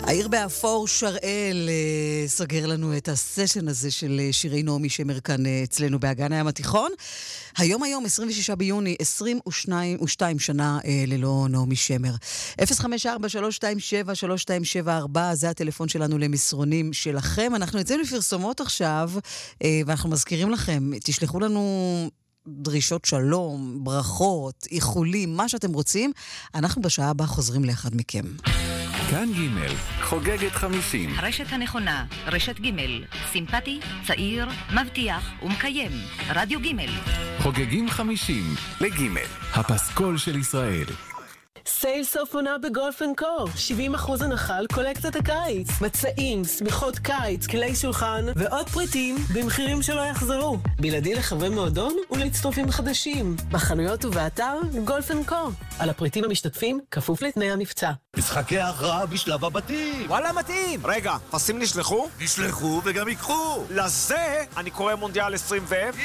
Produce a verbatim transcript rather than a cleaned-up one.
העיר באפור שראל סוגר לנו את הסשן הזה של שירי נעמי שמר כאן אצלנו באגן הים התיכון. היום היום עשרים ושישה ביוני, עשרים ושתיים שנה ללא נעמי שמר. אפס חמש ארבע שלוש שתיים שבע שלוש שתיים שבע ארבע, זה הטלפון שלנו למסרונים שלכם. אנחנו יוצאים לפרסומות עכשיו, ואנחנו מזכירים לכם, תשלחו לנו דרישות שלום, ברכות, איחולים, מה שאתם רוצים. אנחנו בשעה הבאה חוזרים לאחד מכם. כאן ג' חוגגת חמישים. הרשת הנכונה, רשת ג', סימפטי, צעיר, מבטיח ומקיים. רדיו ג'. חוגגים חמישים לג', הפסקול של ישראל. סייל סוף עונה בגולף אנד קו, שבעים אחוז הנחה על קולקציית הקיץ, מצעים, סמיכות קיץ, כלי שולחן ועוד פריטים במחירים שלא יחזרו, בלעדי לחברי מועדון ולהצטרפים חדשים, בחנויות ובאתר גולף אנד קו. על הפריטים המשתתפים כפוף לתנאי המבצע. משחקי הכרעה בשלב הבתים. וואלה מתאים. רגע, פסים נשלחו? נשלחו וגם ייקחו. לזה אני קורא מונדיאל עשרים ו...